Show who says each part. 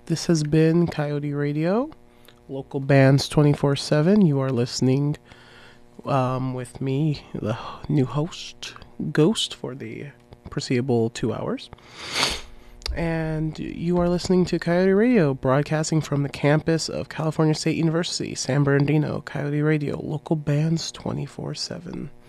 Speaker 1: This has been Coyote Radio, local bands 24/7. You are listening with me, the new host, Ghost, for the foreseeable 2 hours. And you are listening to Coyote Radio, broadcasting from the campus of California State University, San Bernardino. Coyote Radio, local bands 24/7.